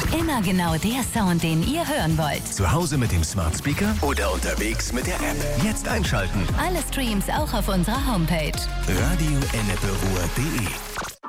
Immer genau der Sound, den ihr hören wollt. Zu Hause mit dem Smart Speaker oder unterwegs mit der App. Jetzt einschalten. Alle Streams auch auf unserer Homepage. Radio-enneperuhr.de